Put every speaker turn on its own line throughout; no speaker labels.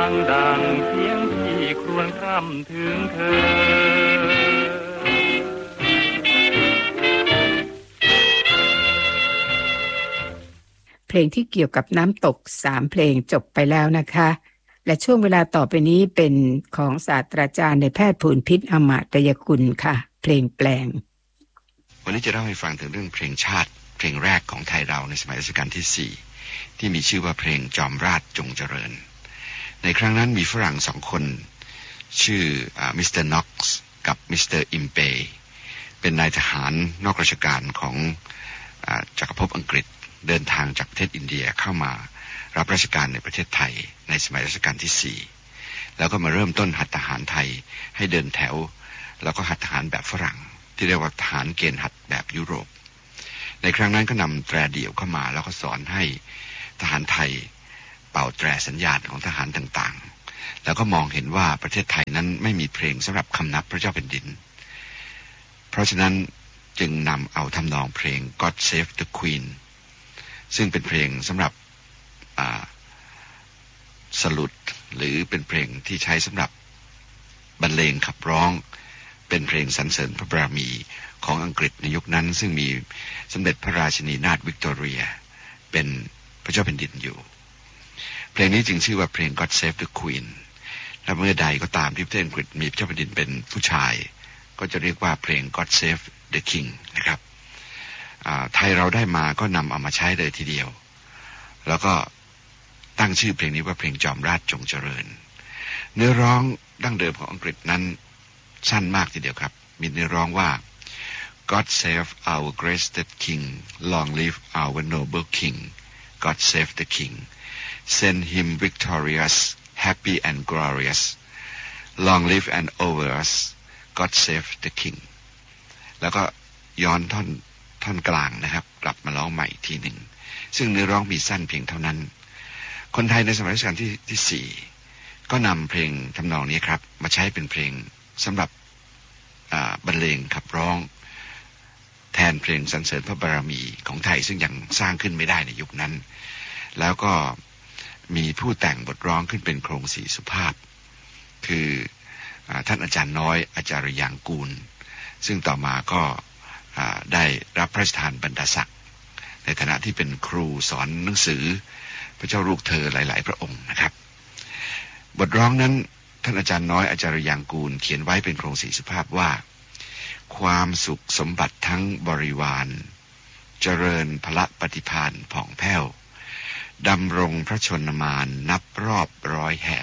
ดังเสียงที่ครวญคร่ำถึงเธอ
เพลงที่เกี่ยวกับน้ำตก3เพลงจบไปแล้วนะคะและช่วงเวลาต่อไปนี้เป็นของศาสตราจารย์ในแพทย์ภูนพิษอมาตยกุลค่ะเพลงแปลง
วันนี้จะเล่าให้ฟังถึงเรื่องเพลงชาติเพลงแรกของไทยเราในสมัยรัชกาลที่4ที่มีชื่อว่าเพลงจอมราชจงเจริญในครั้งนั้นมีฝรั่ง2คนชื่อมิสเตอร์น็อกซ์กับมิสเตอร์อิมเปย์เป็นนายทหารนอกราชการของจักรภพอังกฤษเดินทางจากประเทศอินเดียเข้ามารับราชการในประเทศไทยในสมัยรัชกาลที่4แล้วก็มาเริ่มต้นหัดทหารไทยให้เดินแถวแล้วก็หัดทหารแบบฝรั่งที่เรียกว่าทหารเกณฑ์หัดแบบยุโรปในครั้งนั้นก็นำแตรเดี่ยวเข้ามาแล้วก็สอนให้ทหารไทยเป่าแตรสัญญาณของทหารต่างๆแล้วก็มองเห็นว่าประเทศไทยนั้นไม่มีเพลงสำหรับคำนับพระเจ้าแผ่นดินเพราะฉะนั้นจึงนำเอาทำนองเพลง God Save the Queen ซึ่งเป็นเพลงสำหรับสลุดหรือเป็นเพลงที่ใช้สำหรับบรรเลงขับร้องเป็นเพลงสรรเสริญพระบารมีของอังกฤษในยุคนั้นซึ่งมีสมเด็จพระราชินีนาถวิกตอเรียเป็นพระเจ้าแผ่นดินอยู่เพลงนี้จึงชื่อว่าเพลง God Save the Queen และเมื่อใดก็ตามที่ประเทศอังกฤษมีพระเจ้าแผ่นดินเป็นผู้ชายก็จะเรียกว่าเพลง God Save the King นะครับไทยเราได้มาก็นำเอามาใช้เลยทีเดียวแล้วก็ตั้งชื่อเพลงนี้ว่าเพลงจอมราชจงเจริญเนื้อร้องดั้งเดิมของอังกฤษนั้นสั้นมากทีเดียวครับมีเนื้อร้องว่า God save our greatest king long live our noble king God save the king send him victorious happy and glorious long live and over us God save the king แล้วก็ย้อนท่อนกลางนะครับกลับมาร้องใหม่อีกทีหนึ่งซึ่งเนื้อร้องมีสั้นเพียงเท่านั้นคนไทยในสมัยรัชกาลที่4ก็นำเพลงทำนองนี้ครับมาใช้เป็นเพลงสำหรับบรรเลงขับร้องแทนเพลงสรรเสริญพระบารมีของไทยซึ่งยังสร้างขึ้นไม่ได้ในยุคนั้นแล้วก็มีผู้แต่งบทร้องขึ้นเป็นโครงสีสุภาพคือท่านอาจารย์น้อยอาจารย์ยางกูลซึ่งต่อมาก็ได้รับพระราชทานบรรดาศักดิ์ในฐานะที่เป็นครูสอนหนังสือพระเจ้าลูกเธอหลายๆพระองค์นะครับบทร้องนั้นท่านอาจารย์น้อยอาจารย์ยางกูลเขียนไว้เป็นโครงสีสุภาพว่าความสุขสมบัติทั้งบริวารเจริญพละปฏิภาณผ่องแผ้วดำรงพระชนมานนับรอบร้อยแห่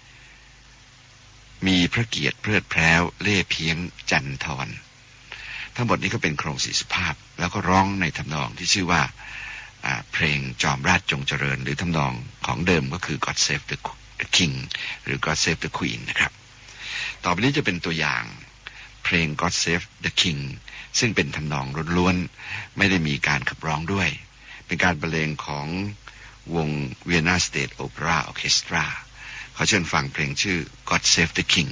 มีพระเกียรติเพลิดเพลินเล่เพียงจันทรทั้งหมดนี้ก็เป็นโครงสีสุภาพแล้วก็ร้องในทำนองที่ชื่อว่าเพลงจอมราชจงเจริญหรือทำนองของเดิมก็คือ God Save the King หรือ God Save the Queen นะครับต่อไปนี้จะเป็นตัวอย่างเพลง God Save the King ซึ่งเป็นทำนองล้วนๆไม่ได้มีการขับร้องด้วยเป็นการบรรเลงของวง Vienna State Opera Orchestra ขอเชิญฟังเพลงชื่อ God Save the King